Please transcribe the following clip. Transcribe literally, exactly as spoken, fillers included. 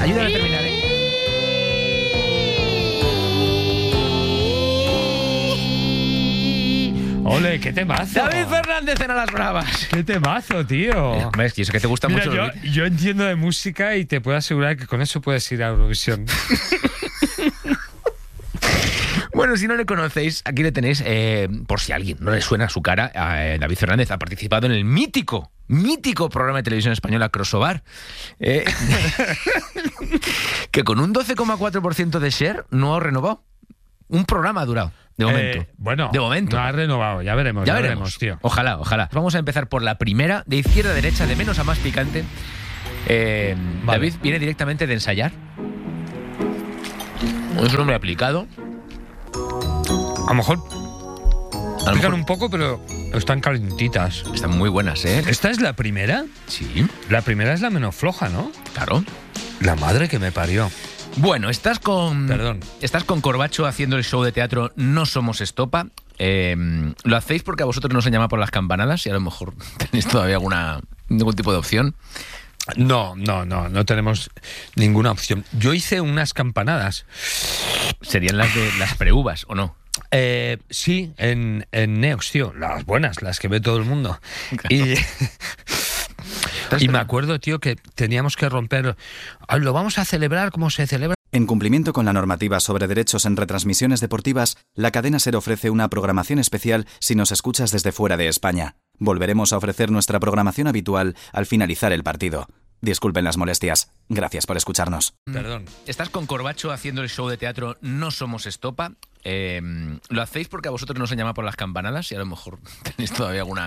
Ayúdame a terminar, ¿eh? Ole, qué temazo. David Fernández en A las Bravas. Qué temazo, tío. Eh, hombre, es que eso que te gusta Mira, mucho. yo, yo entiendo de música y te puedo asegurar que con eso puedes ir a Eurovisión. Bueno, si no le conocéis, aquí le tenéis, eh, por si a alguien no le suena su cara, eh, David Fernández ha participado en el mítico, mítico programa de televisión española Crossover, eh, que con un doce coma cuatro por ciento de share no ha renovado. Un programa ha durado, de momento. Eh, bueno, de momento. no ha renovado, ya veremos, Ya, ya veremos, veremos, tío. Ojalá, ojalá. Vamos a empezar por la primera, de izquierda a derecha, de menos a más picante. Eh, Vale. David viene directamente de ensayar. Es un hombre aplicado. A lo mejor A lo pican mejor un poco, pero están calentitas. están muy buenas, ¿eh? ¿Esta es la primera? Sí, La primera es la menos floja, ¿no? claro. La madre que me parió. Bueno, estás con... Perdón. Estás con Corbacho haciendo el show de teatro No Somos Estopa. Eh, lo hacéis porque a vosotros no se llama por las campanadas y a lo mejor tenéis todavía alguna ningún tipo de opción. No, no, no, no tenemos ninguna opción. Yo hice unas campanadas. Serían las de las preuvas, ¿o no? Eh, sí, en, en Neox, tío. Las buenas, las que ve todo el mundo. Y, y me acuerdo, tío, que teníamos que romper... "Ah, lo vamos a celebrar como se celebra". En cumplimiento con la normativa sobre derechos en retransmisiones deportivas, la cadena SER ofrece una programación especial si nos escuchas desde fuera de España. Volveremos a ofrecer nuestra programación habitual al finalizar el partido. Disculpen las molestias. Gracias por escucharnos. Perdón. Estás con Corbacho haciendo el show de teatro No Somos Estopa. Eh, lo hacéis porque a vosotros no se llama por las campanadas y a lo mejor tenéis todavía alguna